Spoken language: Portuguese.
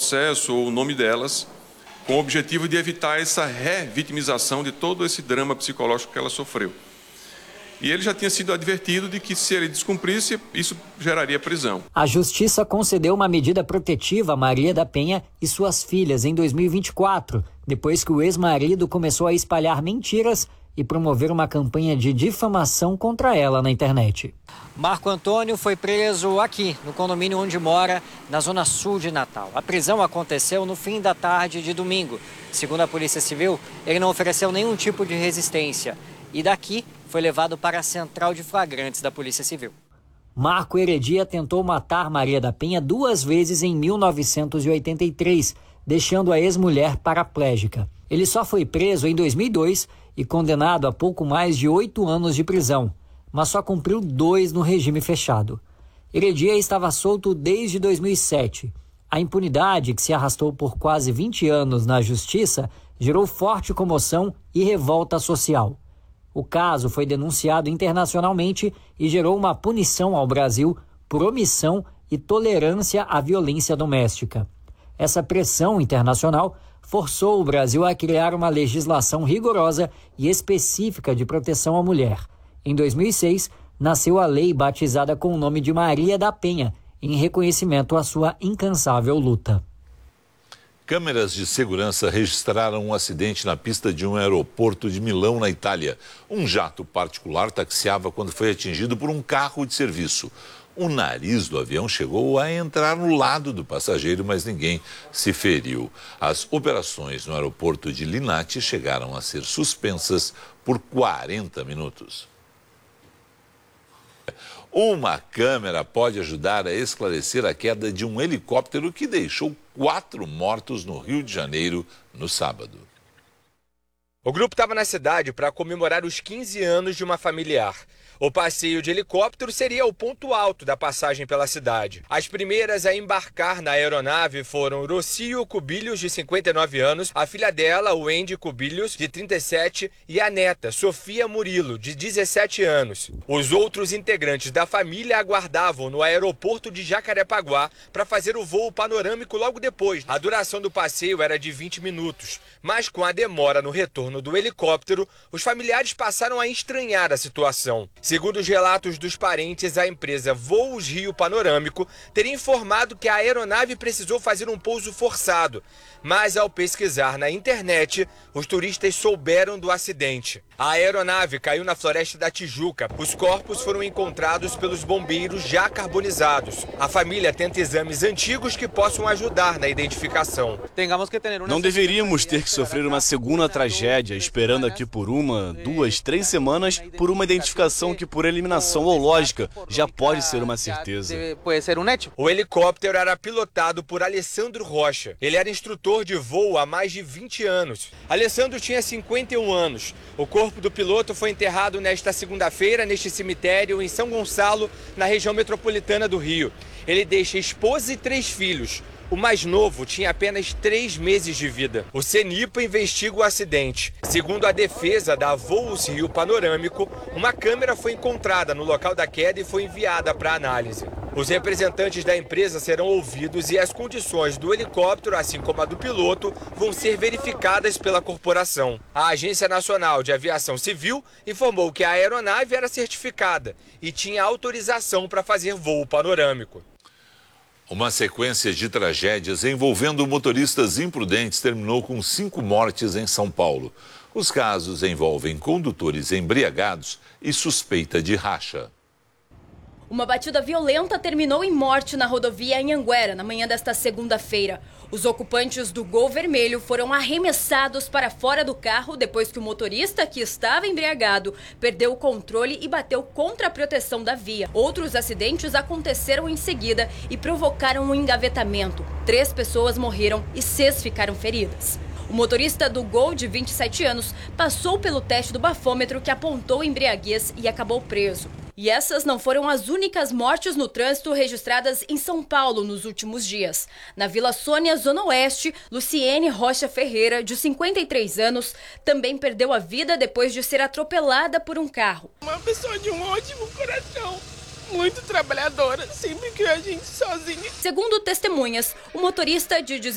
processo ou o nome delas, com o objetivo de evitar essa revitimização de todo esse drama psicológico que ela sofreu. E ele já tinha sido advertido de que, se ele descumprisse, isso geraria prisão. A Justiça concedeu uma medida protetiva a Maria da Penha e suas filhas em 2024, depois que o ex-marido começou a espalhar mentiras e promover uma campanha de difamação contra ela na internet. Marco Antônio foi preso aqui, no condomínio onde mora, na zona sul de Natal. A prisão aconteceu no fim da tarde de domingo. Segundo a Polícia Civil, ele não ofereceu nenhum tipo de resistência. E daqui foi levado para a central de flagrantes da Polícia Civil. Marco Heredia tentou matar Maria da Penha 2 vezes em 1983, deixando a ex-mulher paraplégica. Ele só foi preso em 2002 e condenado a pouco mais de 8 anos de prisão, mas só cumpriu 2 no regime fechado. Heredia estava solto desde 2007. A impunidade, que se arrastou por quase 20 anos na Justiça, gerou forte comoção e revolta social. O caso foi denunciado internacionalmente e gerou uma punição ao Brasil por omissão e tolerância à violência doméstica. Essa pressão internacional forçou o Brasil a criar uma legislação rigorosa e específica de proteção à mulher. Em 2006, nasceu a lei batizada com o nome de Maria da Penha, em reconhecimento à sua incansável luta. Câmeras de segurança registraram um acidente na pista de um aeroporto de Milão, na Itália. Um jato particular taxiava quando foi atingido por um carro de serviço. O nariz do avião chegou a entrar no lado do passageiro, mas ninguém se feriu. As operações no aeroporto de Linate chegaram a ser suspensas por 40 minutos. Uma câmera pode ajudar a esclarecer a queda de um helicóptero que deixou 4 mortos no Rio de Janeiro no sábado. O grupo estava na cidade para comemorar os 15 anos de uma familiar. O passeio de helicóptero seria o ponto alto da passagem pela cidade. As primeiras a embarcar na aeronave foram Rocio Cubilhos, de 59 anos, a filha dela, Wendy Cubilhos, de 37, e a neta, Sofia Murilo, de 17 anos. Os outros integrantes da família aguardavam no aeroporto de Jacarepaguá para fazer o voo panorâmico logo depois. A duração do passeio era de 20 minutos, mas com a demora no retorno do helicóptero, os familiares passaram a estranhar a situação. Segundo os relatos dos parentes, a empresa Voos Rio Panorâmico teria informado que a aeronave precisou fazer um pouso forçado, mas ao pesquisar na internet, os turistas souberam do acidente. A aeronave caiu na Floresta da Tijuca. Os corpos foram encontrados pelos bombeiros já carbonizados. A família tenta exames antigos que possam ajudar na identificação. Não deveríamos ter que sofrer uma segunda tragédia, esperando aqui por 1, 2, 3 semanas por uma identificação que, por eliminação ou lógica, já pode ser uma certeza. O helicóptero era pilotado por Alessandro Rocha. Ele era instrutor de voo há mais de 20 anos. Alessandro tinha 51 anos. O corpo do piloto foi enterrado nesta segunda-feira neste cemitério em São Gonçalo, na região metropolitana do Rio. Ele deixa esposa e 3 filhos. O mais novo tinha apenas 3 meses de vida. O CENIPA investiga o acidente. Segundo a defesa da Voos Rio Panorâmico, uma câmera foi encontrada no local da queda e foi enviada para análise. Os representantes da empresa serão ouvidos e as condições do helicóptero, assim como a do piloto, vão ser verificadas pela corporação. A Agência Nacional de Aviação Civil informou que a aeronave era certificada e tinha autorização para fazer voo panorâmico. Uma sequência de tragédias envolvendo motoristas imprudentes terminou com 5 mortes em São Paulo. Os casos envolvem condutores embriagados e suspeita de racha. Uma batida violenta terminou em morte na rodovia Anhanguera, na manhã desta segunda-feira. Os ocupantes do Gol Vermelho foram arremessados para fora do carro depois que o motorista, que estava embriagado, perdeu o controle e bateu contra a proteção da via. Outros acidentes aconteceram em seguida e provocaram um engavetamento. 3 pessoas morreram e 6 ficaram feridas. O motorista do Gol, de 27 anos, passou pelo teste do bafômetro que apontou embriaguez e acabou preso. E essas não foram as únicas mortes no trânsito registradas em São Paulo nos últimos dias. Na Vila Sônia, Zona Oeste, Luciene Rocha Ferreira, de 53 anos, também perdeu a vida depois de ser atropelada por um carro. Uma pessoa de um ótimo coração, muito trabalhadora, sempre criou a gente sozinha. Segundo testemunhas, o motorista de